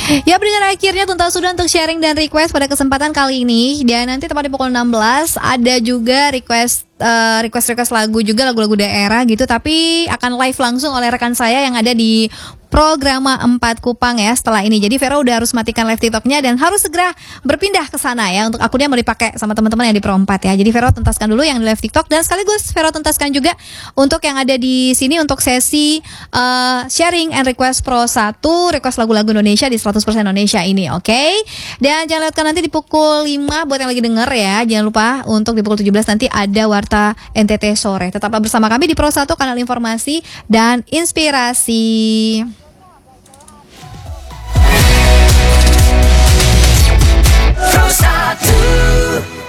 Ya, pendengar, akhirnya tuntas sudah untuk sharing dan request pada kesempatan kali ini. Dan nanti tepat di pukul 16 ada juga request lagu juga, lagu-lagu daerah gitu, tapi akan live langsung oleh rekan saya yang ada di Programa 4 Kupang ya setelah ini. Jadi Vero udah harus matikan live TikToknya dan harus segera berpindah ke sana ya, untuk akunnya mau dipakai sama teman-teman yang di Pro 4 ya. Jadi Vero tuntaskan dulu yang di live TikTok dan sekaligus Vero tuntaskan juga untuk yang ada di sini untuk sesi sharing and request Pro 1, request lagu-lagu Indonesia di 100% Indonesia ini, oke? Dan jangan lewatkan nanti di pukul 5 buat yang lagi denger ya. Jangan lupa untuk di pukul 17 nanti ada Warta NTT sore. Tetaplah bersama kami di Pro 1, kanal informasi dan inspirasi. Pro 1